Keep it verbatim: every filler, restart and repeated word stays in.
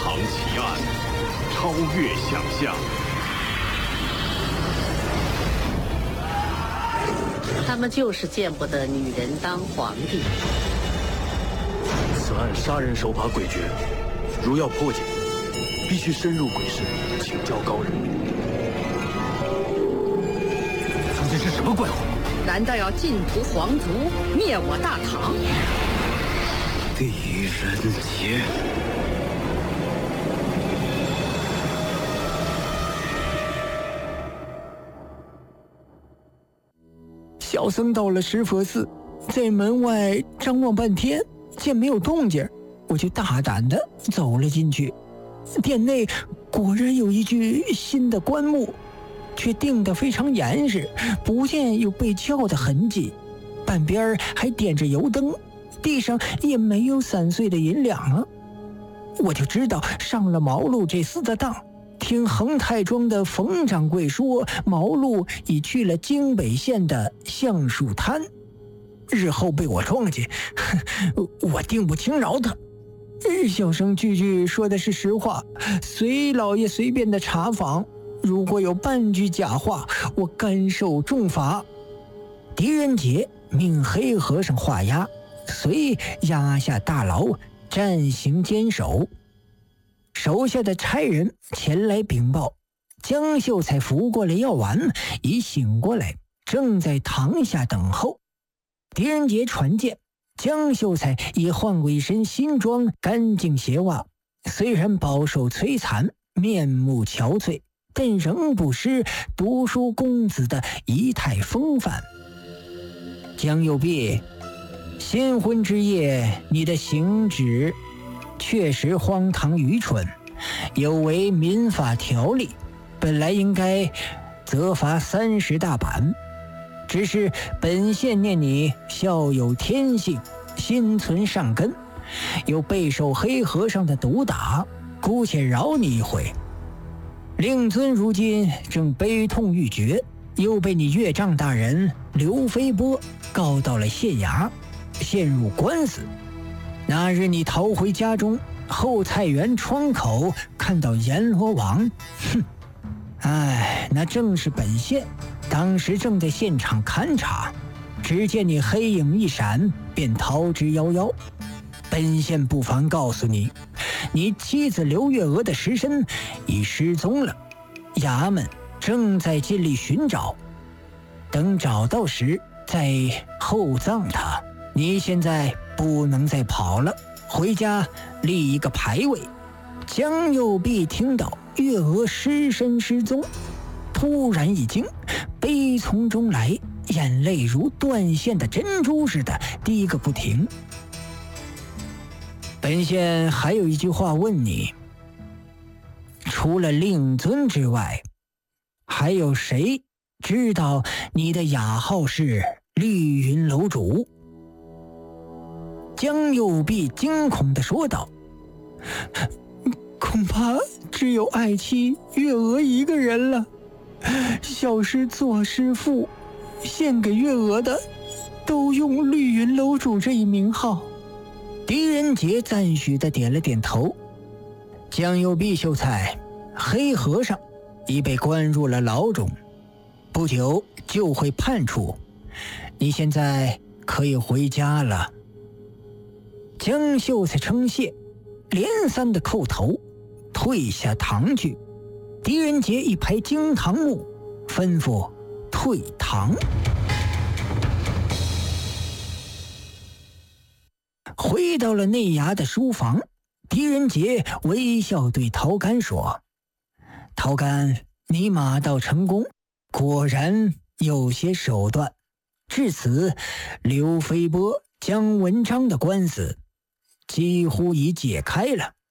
唐奇案，超越想象。 他们就是见不得女人当皇帝。 此案杀人手法诡谲，如要破解，必须深入鬼市，请教高人。究竟是什么怪物？ 难道要尽屠皇族，灭我大唐？ 狄仁杰。 小僧到了石佛寺，在门外张望半天，见没有动静，我就大胆地走了进去。殿内果然有一具新的棺木，却钉得非常严实，不见有被撬的痕迹，半边还点着油灯，地上也没有散碎的银两啊！我就知道上了毛路这厮的当。听恒泰庄的冯掌柜说，毛路已去了京北县的橡树滩，日后被我撞见，我定不轻饶他。小生句句说的是实话，随老爷随便的查访，如果有半句假话，我甘受重罚。狄仁杰命黑和尚画押，遂押下大牢，暂行监守。手下的差人前来禀报，江秀才服过了药丸，已醒过来，正在堂下等候。狄仁杰传见，江秀才已换过一身新装，干净鞋袜，虽然饱受摧残，面目憔悴，但仍不失读书公子的仪态风范。江右弼，新婚之夜，你的行止确实荒唐愚蠢，有违民法条例，本来应该责罚三十大板。只是本县念你孝有天性，心存善根，又备受黑和尚的毒打，姑且饶你一回。令尊如今正悲痛欲绝，又被你岳丈大人刘飞波告到了县衙，陷入官司。那日你逃回家中，后菜园窗口看到阎罗王，哼，哎，那正是本县，当时正在现场勘察，只见你黑影一闪，便逃之夭夭。本县不妨告诉你，你妻子刘月娥的尸身已失踪了，衙门正在尽力寻找，等找到时再厚葬他。你现在不能再跑了，回家立一个牌位。江右弼听到月娥尸身失踪，突然一惊，悲从中来，眼泪如断线的珍珠似的滴个不停。本县还有一句话问你，除了令尊之外，还有谁知道你的雅号是绿云楼主？江右弼惊恐地说道，恐怕只有爱妻月娥一个人了。小师做师父，献给月娥的都用绿云楼主这一名号。狄仁杰赞许地点了点头。江右弼秀才，黑和尚已被关入了牢中，不久就会判处，你现在可以回家了。江秀才称谢，连三的叩头，退下堂去。狄仁杰一拍惊堂木，吩咐退堂。回到了内衙的书房，狄仁杰微笑对陶干说，陶干，你马到成功，果然有些手段，至此刘飞波、姜文章的官司几乎已解开了。